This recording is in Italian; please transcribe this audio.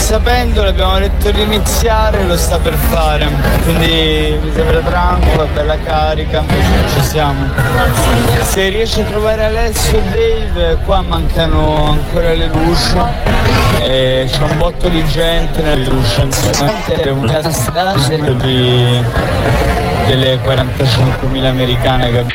sapendo, l'abbiamo detto di iniziare, lo sta per fare, quindi mi sembra tranquilla, bella carica, ci siamo. Se riesce a trovare Alessio e Dave, qua mancano ancora le luci e c'è un botto di gente nelle luci, una strage delle 45.000 americane, capito?